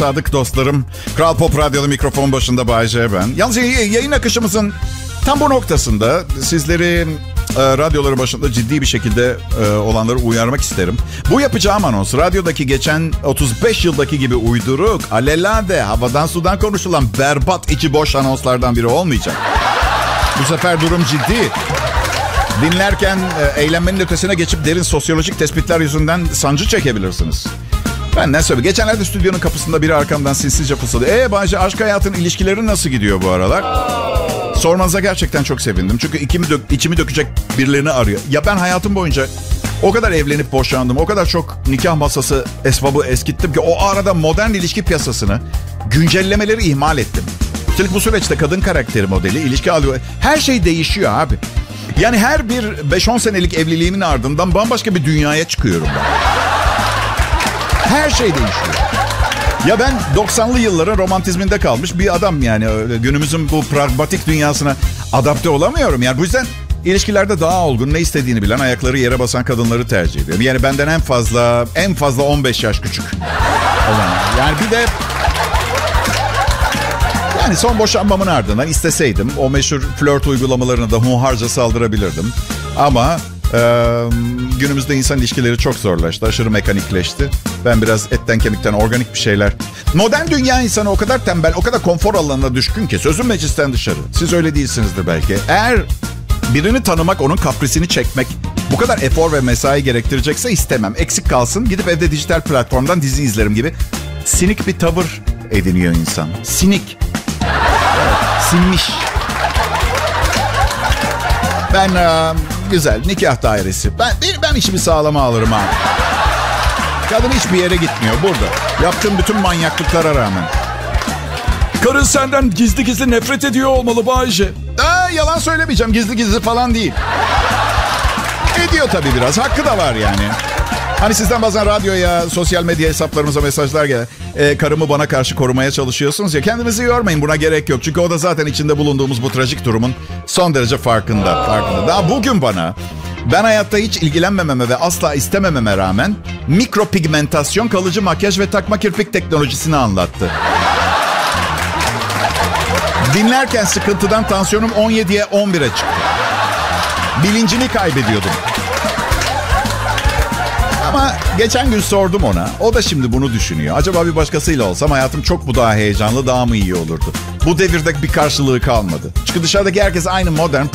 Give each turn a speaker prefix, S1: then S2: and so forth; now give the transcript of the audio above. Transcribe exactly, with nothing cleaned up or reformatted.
S1: Sadık dostlarım. Kral Pop Radyo'da mikrofon başında Bay J ben. Yalnız yayın akışımızın tam bu noktasında sizleri e, radyoları başında ciddi bir şekilde e, olanları uyarmak isterim. Bu yapacağım anons radyodaki geçen otuz beş yıldaki gibi uyduruk, alelade, havadan sudan konuşulan berbat içi boş anonslardan biri olmayacak. Bu sefer durum ciddi. Dinlerken e, eğlenmenin ötesine geçip derin sosyolojik tespitler yüzünden sancı çekebilirsiniz. Benden söyle. Geçenlerde stüdyonun kapısında biri arkamdan sinsice fısıldadı. Eee Bayce, aşk hayatın, ilişkilerin nasıl gidiyor bu aralar? Sormanıza gerçekten çok sevindim. Çünkü içimi, dök, içimi dökecek birilerini arıyor. Ya ben hayatım boyunca o kadar evlenip boşandım. O kadar çok nikah masası esbabı eskittim ki o arada modern ilişki piyasasını, güncellemeleri ihmal ettim. Üstelik bu süreçte kadın karakteri modeli, ilişki alıyor. Her şey değişiyor abi. Yani her bir beş on senelik evliliğimin ardından bambaşka bir dünyaya çıkıyorum ben. Her şey değişiyor. Ya ben doksanlı yılların romantizminde kalmış bir adam yani. Günümüzün bu pragmatik dünyasına adapte olamıyorum. Yani bu yüzden ilişkilerde daha olgun, ne istediğini bilen, ayakları yere basan kadınları tercih ediyorum. Yani benden en fazla en fazla on beş yaş küçük olan. Yani bir de yani son boşanmamın ardından isteseydim o meşhur flört uygulamalarına da hunharca saldırabilirdim. Ama Ee, günümüzde insan ilişkileri çok zorlaştı. Aşırı mekanikleşti. Ben biraz etten kemikten organik bir şeyler. Modern dünya insanı o kadar tembel, o kadar konfor alanına düşkün ki sözün meclisten dışarı. Siz öyle değilsinizdir belki. Eğer birini tanımak, onun kaprisini çekmek bu kadar efor ve mesai gerektirecekse istemem. Eksik kalsın, gidip evde dijital platformdan dizi izlerim gibi sinik bir tavır ediniyor insan. Sinik. Evet, sinmiş. Ben uh, güzel nikah dairesi. Ben ben işimi sağlama alırım abi. Kadın hiçbir yere gitmiyor burada. Yaptığım bütün manyaklıklara rağmen. Karın senden gizli gizli nefret ediyor olmalı Bayce. Aa, yalan söylemeyeceğim, gizli gizli falan değil. Ediyor tabii biraz. Hakkı da var yani. Hani sizden bazen radyoya, sosyal medya hesaplarımıza mesajlar gel. E, karımı bana karşı korumaya çalışıyorsunuz ya. Kendinizi yormayın, buna gerek yok. Çünkü o da zaten içinde bulunduğumuz bu trajik durumun son derece farkında. farkında. Daha bugün bana, ben hayatta hiç ilgilenmememe ve asla istemememe rağmen mikropigmentasyon, kalıcı makyaj ve takma kirpik teknolojisini anlattı. Dinlerken sıkıntıdan tansiyonum on yediye on bire çıktı. Bilincini kaybediyordum. Ama geçen gün sordum ona. O da şimdi bunu düşünüyor. Acaba bir başkasıyla olsam hayatım çok mu daha heyecanlı, daha mı iyi olurdu? Bu devirde bir karşılığı kalmadı. Çünkü dışarıdaki herkes aynı modern,